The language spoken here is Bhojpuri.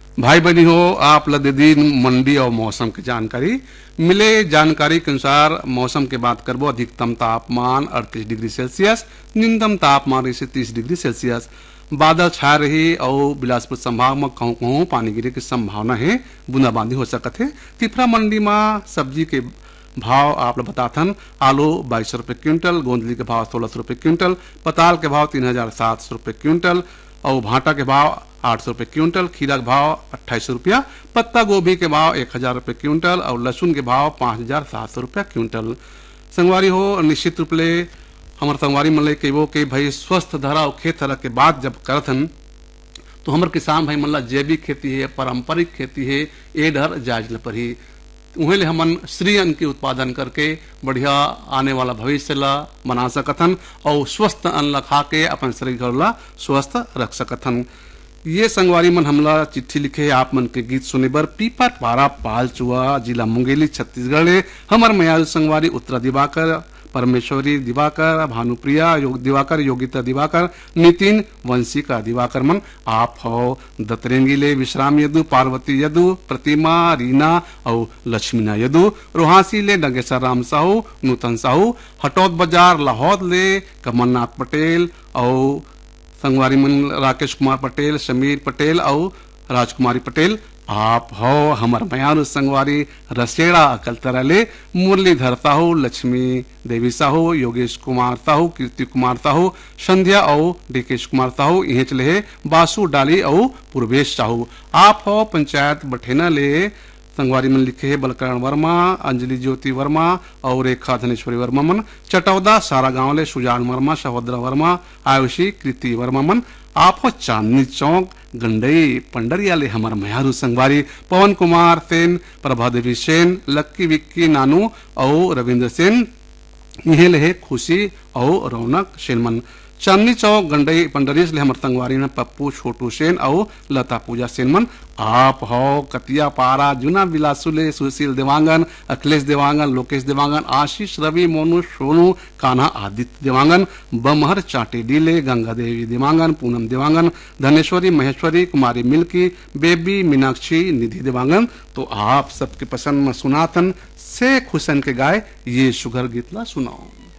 भाई बहनी हो, आप लदे दिन मंडी और मौसम की जानकारी मिले। जानकारी के अनुसार मौसम की बात करबो। अधिकतम तापमान 38 डिग्री सेल्सियस, न्यूनतम तापमान रही 30 डिग्री सेल्सियस। बादल छा रही और बिलासपुर संभाग में कहूँ कहूँ पानी गिरे की संभावना है, बूंदाबांदी हो सकत है। तिफरा मंडी में सब्जी के भाव आप लोग बताथन। आलू 2200 रुपये क्विंटल, गोंदली के भाव 1600 रुपये क्विंटल, पताल के भाव 3700 रुपये क्विंटल और भाटा के भाव 800 रुपये क्विंटल, खीरा के भाव 2800 रुपया, पत्ता गोभी के भाव 1000 रुपये क्विंटल और लहसुन के भाव 5700 रुपया क्विंटल। संगवारी हो, निश्चित रूप ले हमारे संगवारी मन कहबो कि भाई स्वस्थ धरा और खेत हरा के बाद जब करथन तो हमारे किसान भाई मन जैविक खेती है, पारंपरिक खेती है, ए डर जायज न पड़ी। उहेले हमन श्री अन्न के उत्पादन करके बढ़िया आने वाला भविष्य ला बना सकथन और स्वस्थ अन्न ला खा के अपन शरीर ला स्वस्थ रख सकथन। ये संगवारी मन हमला चिट्ठी लिखे आप मन के गीत सुने बर पीपर पारा पालचुआ जिला मुंगेली छत्तीसगढ़ ले हमर मयाल संगवारी उत्तरा दिवाकर, परमेश्वरी दिवाकर, भानुप्रिया दिवाकर, योगिता दिवाकर, नितिन वंशिका दिवाकर मन आप हो। दतरेंगी ले विश्राम यदु, पार्वती यदु, प्रतिमा रीना और लक्ष्मीना यदु, रोहासी ले नगेश्वर राम साहू, नूतन साहू, हटौत बाजार लाहौद ले कमलनाथ पटेल और संगवारी मन राकेश कुमार पटेल, समीर पटेल और राजकुमारी पटेल आप हो। हमर मयानु संगवारी रसेड़ा अकलतरा ले मुरलीधर साहू, लक्ष्मी देवी साहू, योगेश कुमार साहू, कीर्ति कुमार साहू, संध्या और डीकेश कुमार साहू, इहे चले बासु डाली और पूर्वेश साहू आप हो। पंचायत बठेना ले संगवारी मन लिखे है बलकरण वर्मा, अंजलि ज्योति वर्मा और रेखा धनेश्वरी वर्मा मन। चटौदा सारा गांव ले सुजान वर्मा, सहोदरा वर्मा, आयुषी कृति वर्मा मन आप हो। चांदनी चौक गंडई पंडरिया ले हमर मयारू संगवारी पवन कुमार सेन, प्रभा देवी सेन, लक्की विक्की नानू और रविंद्र सेन, इहे ले खुशी और रौनक सेन मन। चांदनी चौक गंडई पंडरीस ले हमर संगवारी न पप्पू छोटू सेन और लता पूजा सेन मन आप हो। कतिया पारा जुना बिलासु ले सुशील देवांगन, अखिलेश देवांगन, लोकेश देवांगन, आशीष रवि, मोनू सोनू, कान्हा आदित्य देवांगन। बमहर चाटे डीले गंगा देवी देवांगन, पूनम देवांगन, धनेश्वरी महेश्वरी, कुमारी मिल्की, बेबी मीनाक्षी, निधि देवांगन। तो आप सबके पसंद में सुनाथन से खुशन के गाय ये सुगर गीत ला सुनाओ।